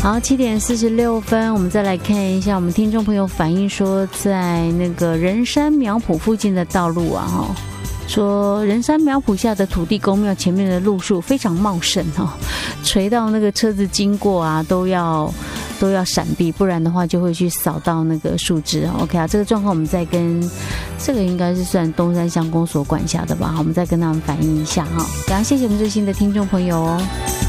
好，7:46，我们再来看一下我们听众朋友反映说，在那个仁山苗圃附近的道路啊，说仁山苗圃下的土地公庙前面的路树非常茂盛垂到那个车子经过啊都要闪避，不然的话就会去扫到那个树枝。OK 啊，这个状况我们再跟这个应该是算东山乡公所管辖的吧，我们再跟他们反映一下哈。感谢我们最新的听众朋友哦。